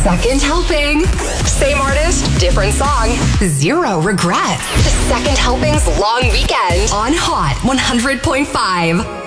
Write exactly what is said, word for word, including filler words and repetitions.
Second helping. Same artist, different song. Zero regrets. The Second Helping's long weekend on Hot one hundred point five.